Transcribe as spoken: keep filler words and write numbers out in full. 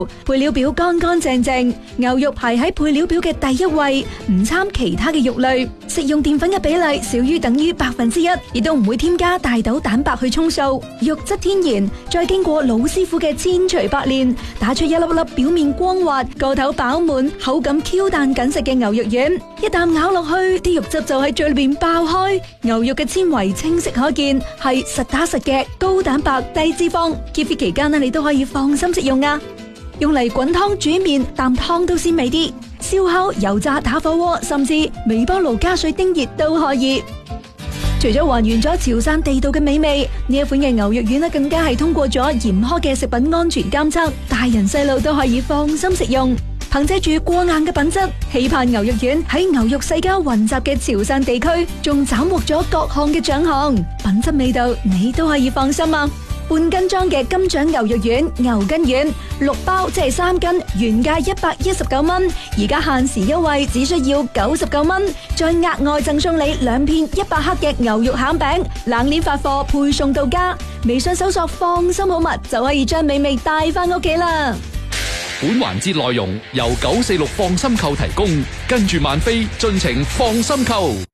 配料表乾乾淨淨，牛肉排喺配料表嘅第一位，唔摻其他嘅肉類，食用澱粉嘅比例少於等於百分之一，亦都唔會添加大豆蛋白去沖數，肉質天然，再經過老師傅嘅千錘百煉，打出一粒粒表面光滑、個頭飽滿、口感 Q 彈緊食嘅牛肉丸，一啖咬落去，啲肉汁就喺嘴裏邊爆開，牛肉嘅纖維清晰可見，係實打實嘅高蛋白低脂肪。結婚期間呢，你都可以放心食用啊！用嚟滾湯煮麵，啖湯都鮮味啲。燒烤、油炸、打火鍋，甚至微波爐加水叮熱都可以。除咗還原咗潮汕地道嘅美味，呢一款嘅牛肉丸呢，更加係通過咗嚴苛嘅食品安全監測，大人細路都可以放心食用。憑借住過硬嘅品質，期盼牛肉丸喺牛肉世家混雜嘅潮汕地區，仲斬獲咗各項嘅獎項，品質味道你都可以放心啊！半斤裝嘅金獎牛肉丸、牛筋丸，六包即係三斤，原價一百一十九蚊，而家限時優惠只需要九十九蚊，再額外贈送你兩片一百克嘅牛肉餡餅，冷鏈發貨配送到家。微信搜索放心好物就可以將美味帶翻屋企啦。 本環節內容由九四六放心購提供，跟住萬飛盡情放心購。